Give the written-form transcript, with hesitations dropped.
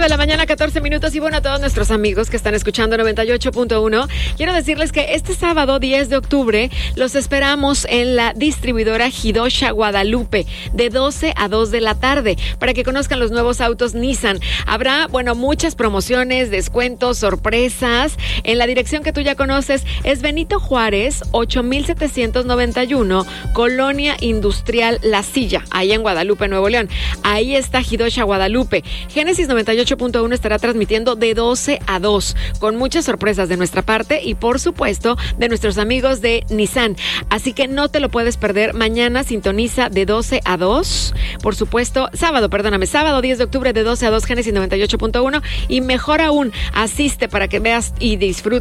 de la mañana, 14 minutos. Y bueno, a todos nuestros amigos que están escuchando 98.1, quiero decirles que este sábado 10 de octubre los esperamos en la distribuidora Hidosha Guadalupe de 12 a 2 de la tarde para que conozcan los nuevos autos Nissan. Habrá, bueno, muchas promociones, descuentos, sorpresas. En la dirección que tú ya conoces es Benito Juárez, 8791, Colonia Industrial La Silla, ahí en Guadalupe, Nuevo León. Ahí está Hidosha Guadalupe. Génesis 98.1 estará transmitiendo de 12 a 2 con muchas sorpresas de nuestra parte y por supuesto de nuestros amigos de Nissan. Así que no te lo puedes perder. Mañana sintoniza de 12 a 2. Por supuesto, sábado 10 de octubre de 12 a 2 Génesis 98.1 y mejor aún, asiste para que veas y disfrutes